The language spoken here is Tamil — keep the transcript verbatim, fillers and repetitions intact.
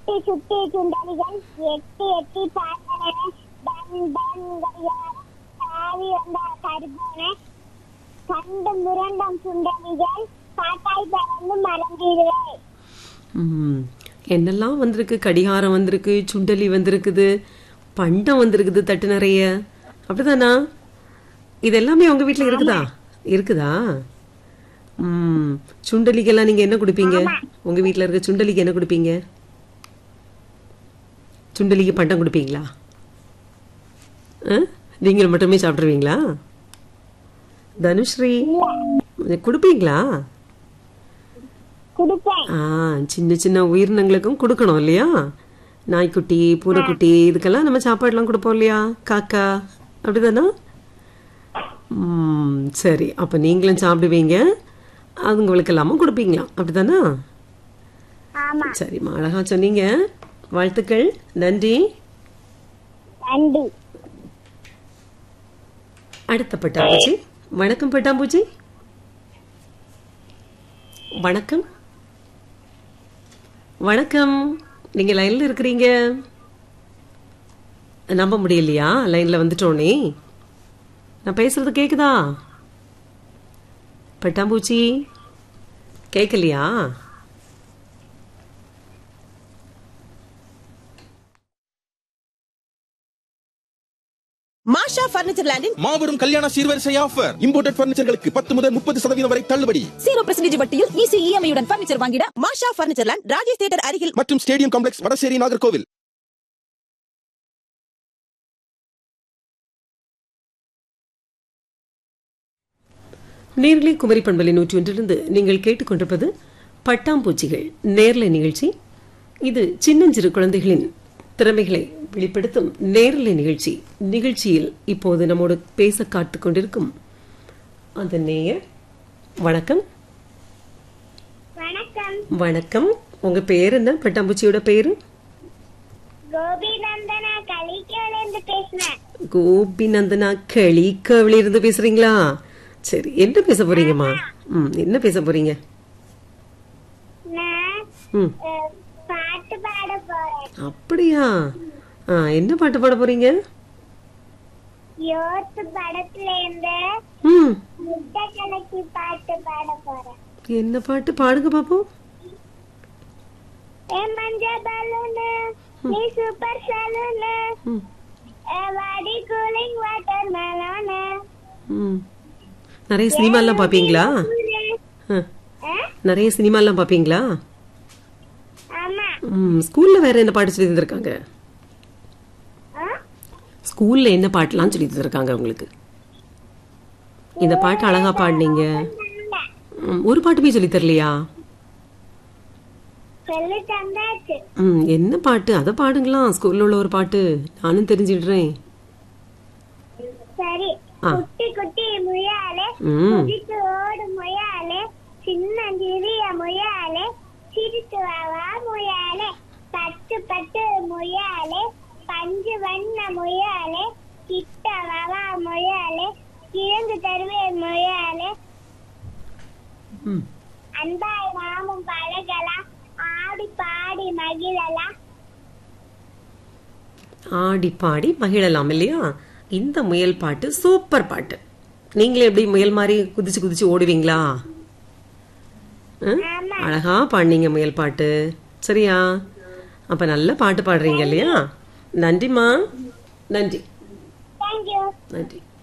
சுட்டி சுட்டி சுண்டலிகள் எட்டி எட்டி பார்த்தன டன் டன் கடிகாரம் தாவி வந்த கருப்போன கண்டு முரண்டம் சுண்டலிகள் காட்டாய் பறந்து மறந்திடுவேன். ம் என்னெல்லாம் வந்திருக்கு? கடிகாரம் வந்திருக்கு, சுண்டலி வந்திருக்குது, பண்டம் வந்திருக்குது தட்டு நிறைய, அப்படிதானா? இது எல்லாமே உங்க வீட்டுல இருக்குதா? இருக்குதா? ம் சுண்டலிக்கெல்லாம் நீங்க என்ன கொடுப்பீங்க? உங்க வீட்டுல இருக்க சுண்டலிக்கு என்ன கொடுப்பீங்க? சுண்டலிக்கு பண்டம் கொடுப்பீங்களா? நீங்க மட்டுமே சாப்பிடுவீங்களா? தனுஸ்ரீ கொடுப்பீங்களா? ஆ சின்ன சின்ன உயிரினங்களுக்கும் கொடுக்கணும் இல்லையா? நாய்க்குட்டி, பூனைக்குட்டி இதுக்கெல்லாம் நம்ம சாப்பாடுலாம் கொடுப்போம் இல்லையா? காக்கா, அப்படிதானா? ம் சரி, அப்ப நீங்களும் சாப்பிடுவீங்க, அதுங்களுக்கு எல்லாமும் கொடுப்பீங்களா, அப்படிதானா? சரிம்மா, அழகா சொன்னீங்க. வாழ்த்துக்கள், நன்றி. அடுத்த பட்டாம்பூச்சி. வணக்கம் பட்டாம்பூச்சி. வணக்கம் வணக்கம். நீங்க லைன்ல இருக்கிறீங்க? நம்ப முடியலையா? லைன்ல வந்துட்டோனே. நான் பேசுறது கேக்குதா பட்டாம்பூச்சி? கேட்கலையா? மாஷா பர்னிச்சர் லேண்டின் மாபெரும் கல்யாண சீர்வரிசை ஆஃபர். இம்போர்ட்டட் பர்னிச்சர்களுக்கு பத்து முதல் முப்பது சதவீதம் வரை தள்ளுபடி. ஜீரோ பர்சன்டேஜ் வட்டியில் ஈஸி இஎம்ஐ உடன் பர்னிச்சர் வாங்கிட மாஷா பர்னிச்சர் லேண்ட், ராஜேஷ் தியேட்டர் அருகில் மற்றும் ஸ்டேடியம் காம்ப்ளெக்ஸ், வடசேரி, நாகர்கோவில். நேர்களை குமரி பண்பலை நூற்றி ஒன்றிலிருந்து நீங்கள் கேட்டுக்கொண்டிருப்பது பட்டாம்பூச்சிகள் நேர்லை நிகழ்ச்சி. இது சின்னஞ்சிறு குழந்தைகளின் திறமைகளை வெளிப்படுத்தும் நேரலை நிகழ்ச்சி. நிகழ்ச்சியில் இப்போது நம்மோடு பேச காத்துக் கொண்டிருக்கும் அந்த நேயர். வணக்கம். வணக்கம். வணக்கம். உங்க பேர் என்ன? பட்டாம்பூச்சியோட பேரு? கோபிநந்தனா கலிக்கவிலிருந்து பேசுறேன். கோபிநந்தனா கலிக்கவிலிருந்து பேசுறீங்களா? சரி, என்ன பேச போறீங்கம்மா? ம் என்ன பேச போறீங்க? நான் பாட்டு பாட போறேன். அப்படியா? ஆ என்ன பாட்டு பாட போறீங்க? யோத் படத்துல இருந்து ம் முட்டை கலக்கி பாட்டு பாட போறேன். என்ன பாட்டு பாடுங்க பாப்போம். ஏ மஞ்சள் பலூன் நீ சூப்பர் சலூன் ஏ வாடி கூலிங் வாட்டர் மெலோன். ம் நிறைய சினிமா எல்லாம் பாப்பீங்களா? நிறைய சினிமா எல்லாம் பாப்பீங்களா? ம் ஸ்கூல்ல வேற என்ன பாட்டு சொல்லி தந்திருக்காங்க? ஸ்கூல்ல என்ன பாட்டுலாம் சொல்லி தந்திருக்காங்க உங்களுக்கு? இந்த பாட்டு அழகா பாடுனீங்க. ஒரு பாட்டுமே சொல்லி தரலையா? ம் என்ன பாட்டு? அத பாடுங்களா, ஸ்கூல்ல உள்ள ஒரு பாட்டு. நானும் தெரிஞ்சிடுறேன். சரி. குட்டி குட்டி முயாலே குதித்து ஓடு முயாலே சின்னஞ்சிறிய முயாலே சிரித்து வாவா முயாலே பட்டு பட்டு முயாலே பஞ்சு வண்ண முயாலே கிட்ட வாவா முயாலே கிழங்கு தருவே முயாலே அன்பாய் நாமும் பழகலாம் ஆடி பாடி மகிழலாம். ஆடி பாடி மகிழலாம் இல்லையா? இந்த முயல் பாட்டு சூப்பர் பாட்டு. நீங்களே எப்படி முயல் மாதிரி குதிச்சு குதிச்சு ஓடுவீங்களா? அழகா பாடுனீங்க முயல் பாட்டு. சரியா? அப்ப நல்ல பாட்டு பாடுறீங்க இல்லையா? நன்றிமா. நன்றி. தேங்க்யூ. நன்றி.